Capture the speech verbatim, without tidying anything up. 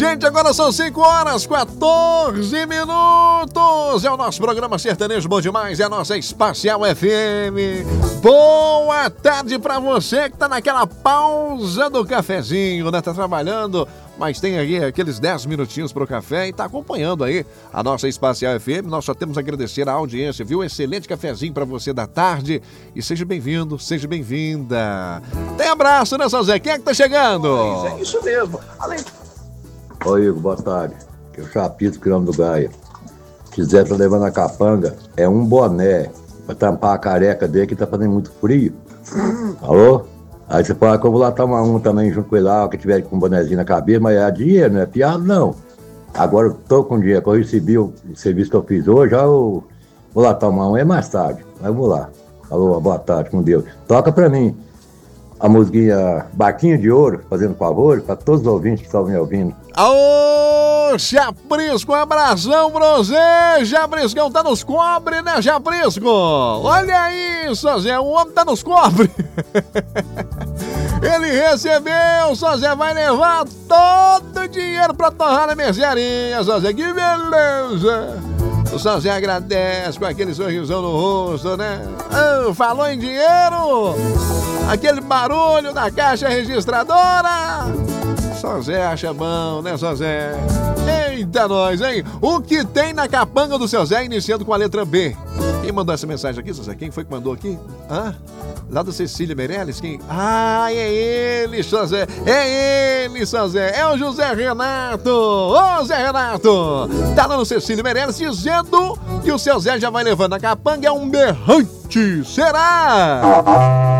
Gente, agora são cinco horas, quatorze minutos. É o nosso programa Sertanejo Bom Demais, é a nossa Espacial F M. Boa tarde pra você que tá naquela pausa do cafezinho, né? Tá trabalhando, mas tem aí aqueles dez minutinhos pro café e tá acompanhando aí a nossa Espacial F M. Nós só temos a agradecer a audiência, viu? Excelente cafezinho pra você da tarde. E seja bem-vindo, seja bem-vinda. Tem abraço, né, seu Zé? Quem é que tá chegando? É isso mesmo. Além... Oi, Igor, boa tarde. Que eu chapito criando do Gaia. Se quiser tá levando a capanga, é um boné pra tampar a careca dele que tá fazendo muito frio. Alô? Aí você fala que eu vou lá tomar um também junto com ele lá, que tiver com um bonezinho na cabeça, mas é dinheiro, não é piada não. Agora eu tô com dinheiro, quando eu recebi o serviço que eu fiz hoje, já eu vou lá tomar um, é mais tarde. Mas eu vou lá. Alô, boa tarde, com Deus. Toca pra mim a musiquinha Barquinho de Ouro, fazendo favor, para todos os ouvintes que estão me ouvindo. Ô, Japrisco, um abração pra você. Japriscão tá nos cobre, né, Japrisco? Olha isso, Zé, o homem tá nos cobre. Ele recebeu, só Zé vai levar todo o dinheiro pra torrar na mercearia, só Zé, que beleza. O São Zé agradece com aquele sorrisão no rosto, né? Oh, falou em dinheiro, aquele barulho da caixa registradora. São Zé acha bom, né, São Zé? Eita, nós, hein? O que tem na capanga do seu Zé, iniciando com a letra B? Quem mandou essa mensagem aqui, São Zé? Quem foi que mandou aqui? Hã? Lá do Cecília Meirelles? Quem? Ah, é ele, São Zé. É ele, São Zé. É o José Renato. Ô, Zé Renato. Tá lá no Cecília Meirelles dizendo que o seu Zé já vai levando a capanga. É um berrante. Será?